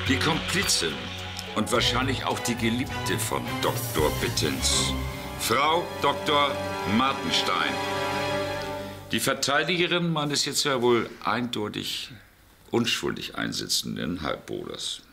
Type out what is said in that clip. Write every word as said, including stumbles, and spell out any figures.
Die Komplizin und wahrscheinlich auch die Geliebte von Doktor Bittens, Frau Doktor Martenstein. Die Verteidigerin meines jetzt ja wohl eindeutig unschuldig einsitzenden Halbbruders.